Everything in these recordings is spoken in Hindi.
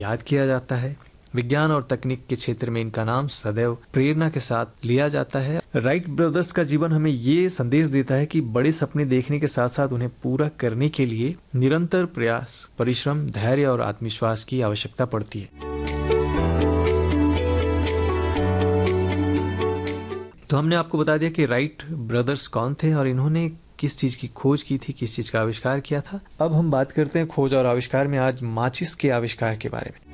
याद किया जाता है। विज्ञान और तकनीक के क्षेत्र में इनका नाम सदैव प्रेरणा के साथ लिया जाता है। राइट ब्रदर्स का जीवन हमें ये संदेश देता है कि बड़े सपने देखने के साथ साथ उन्हें पूरा करने के लिए निरंतर प्रयास, परिश्रम, धैर्य और आत्मविश्वास की आवश्यकता पड़ती है। तो हमने आपको बता दिया कि राइट ब्रदर्स कौन थे और इन्होंने किस चीज की खोज की थी, किस चीज का आविष्कार किया था। अब हम बात करते हैं खोज और आविष्कार में आज माचिस के आविष्कार के बारे में।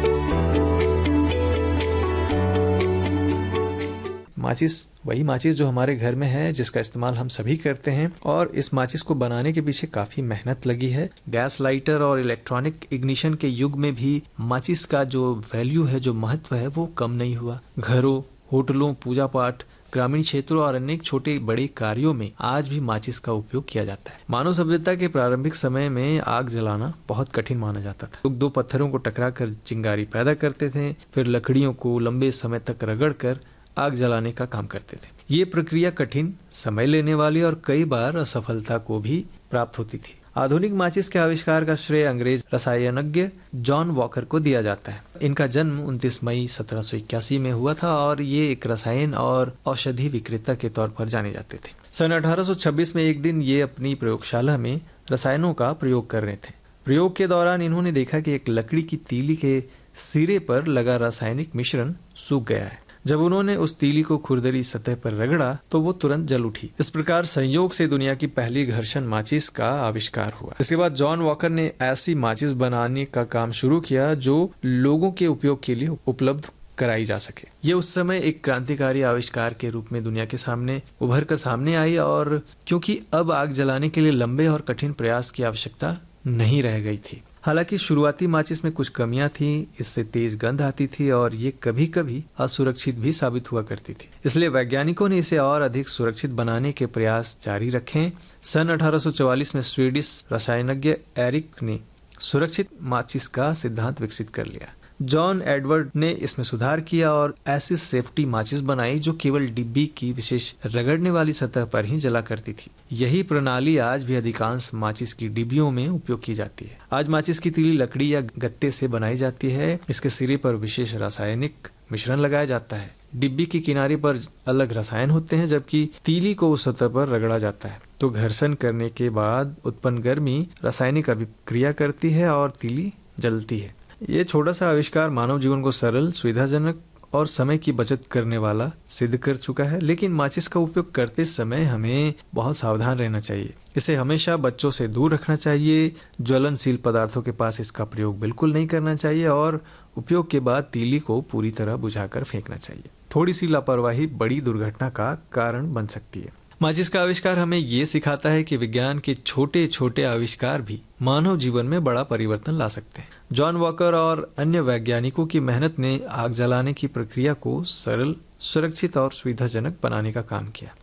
माचिस वही माचिस जो हमारे घर में है, जिसका इस्तेमाल हम सभी करते हैं, और इस माचिस को बनाने के पीछे काफी मेहनत लगी है। गैस लाइटर और इलेक्ट्रॉनिक इग्निशन के युग में भी माचिस का जो वैल्यू है, जो महत्व है, वो कम नहीं हुआ। घरों, होटलों, पूजा पाठ, ग्रामीण क्षेत्रों और अनेक छोटे बड़े कार्यों में आज भी माचिस का उपयोग किया जाता है। मानव सभ्यता के प्रारंभिक समय में आग जलाना बहुत कठिन माना जाता था। लोग दो पत्थरों को टकराकर चिंगारी पैदा करते थे, फिर लकड़ियों को लंबे समय तक रगड़कर आग जलाने का काम करते थे। ये प्रक्रिया कठिन, समय लेने वाली और कई बार असफलता को भी प्राप्त होती थी। आधुनिक माचिस के आविष्कार का श्रेय अंग्रेज रसायनज्ञ जॉन वॉकर को दिया जाता है। इनका जन्म 29 मई 1781 में हुआ था और ये एक रसायन और औषधि विक्रेता के तौर पर जाने जाते थे। सन 1826 में एक दिन ये अपनी प्रयोगशाला में रसायनों का प्रयोग कर रहे थे। प्रयोग के दौरान इन्होंने देखा कि एक लकड़ी की तीली के सिरे पर लगा रासायनिक मिश्रण सूख गया है। जब उन्होंने उस तीली को खुरदरी सतह पर रगड़ा तो वो तुरंत जल उठी। इस प्रकार संयोग से दुनिया की पहली घर्षण माचिस का आविष्कार हुआ। इसके बाद जॉन वॉकर ने ऐसी माचिस बनाने का काम शुरू किया जो लोगों के उपयोग के लिए उपलब्ध कराई जा सके। ये उस समय एक क्रांतिकारी आविष्कार के रूप में दुनिया के सामने उभर कर सामने आई, और क्योंकि अब आग जलाने के लिए लंबे और कठिन प्रयास की आवश्यकता नहीं रह गई थी। हालांकि शुरुआती माचिस में कुछ कमियां थीं, इससे तेज गंध आती थी और ये कभी कभी असुरक्षित भी साबित हुआ करती थी। इसलिए वैज्ञानिकों ने इसे और अधिक सुरक्षित बनाने के प्रयास जारी रखे। सन 1844 में स्वीडिश रसायनज्ञ एरिक ने सुरक्षित माचिस का सिद्धांत विकसित कर लिया। जॉन एडवर्ड ने इसमें सुधार किया और ऐसी सेफ्टी माचिस बनाई जो केवल डिब्बी की विशेष रगड़ने वाली सतह पर ही जला करती थी। यही प्रणाली आज भी अधिकांश माचिस की डिब्बियों में उपयोग की जाती है। आज माचिस की तीली लकड़ी या गत्ते से बनाई जाती है। इसके सिरे पर विशेष रासायनिक मिश्रण लगाया जाता है। डिब्बी की किनारे पर अलग रसायन होते हैं, जबकि तीली को उस सतह पर रगड़ा जाता है। तो घर्षण करने के बाद उत्पन्न गर्मी रासायनिक अभिक्रिया करती है और तीली जलती है। ये छोटा सा आविष्कार मानव जीवन को सरल, सुविधाजनक और समय की बचत करने वाला सिद्ध कर चुका है। लेकिन माचिस का उपयोग करते समय हमें बहुत सावधान रहना चाहिए। इसे हमेशा बच्चों से दूर रखना चाहिए। ज्वलनशील पदार्थों के पास इसका प्रयोग बिल्कुल नहीं करना चाहिए और उपयोग के बाद तीली को पूरी तरह बुझाकर फेंकना चाहिए। थोड़ी सी लापरवाही बड़ी दुर्घटना का कारण बन सकती है। माचिस का आविष्कार हमें ये सिखाता है कि विज्ञान के छोटे छोटे आविष्कार भी मानव जीवन में बड़ा परिवर्तन ला सकते हैं। जॉन वॉकर और अन्य वैज्ञानिकों की मेहनत ने आग जलाने की प्रक्रिया को सरल, सुरक्षित और सुविधाजनक बनाने का काम किया।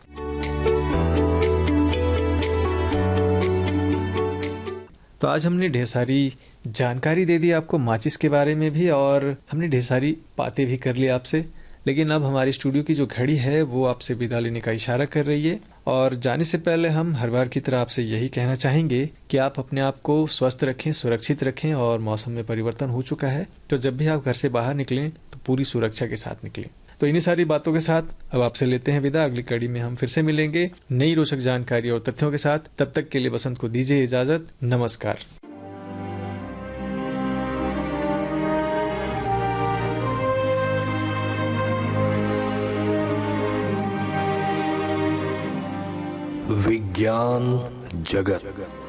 तो आज हमने ढेर सारी जानकारी दे दी आपको माचिस के बारे में भी, और हमने ढेर सारी बातें भी कर ली आपसे। लेकिन अब हमारी स्टूडियो की जो घड़ी है वो आपसे विदा लेने का इशारा कर रही है, और जाने से पहले हम हर बार की तरह आपसे यही कहना चाहेंगे कि आप अपने आप को स्वस्थ रखें, सुरक्षित रखें, और मौसम में परिवर्तन हो चुका है तो जब भी आप घर से बाहर निकलें तो पूरी सुरक्षा के साथ निकलें। तो इन्हीं सारी बातों के साथ अब आपसे लेते हैं विदा। अगली कड़ी में हम फिर से मिलेंगे नई रोचक जानकारी और तथ्यों के साथ। तब तक के लिए बसंत को दीजिए इजाजत। नमस्कार। विज्ञान जगत।